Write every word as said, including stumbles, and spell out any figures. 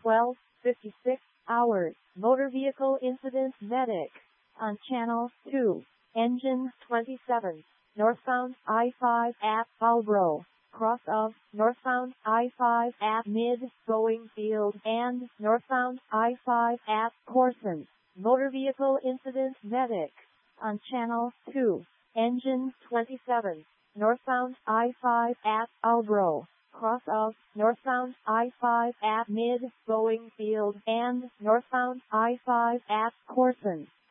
twelve fifty-six hours. Motor Vehicle Incident Medic on Channel two. Engine twenty-seven. Northbound I five at Falbro. Cross of northbound I five at Mid-Going Field and northbound I five at Corson. Motor Vehicle Incident Medic on Channel two. Engine twenty-seven. Northbound I five at Albro. Cross of northbound I five at Mid-Going Field and northbound I five at Corson.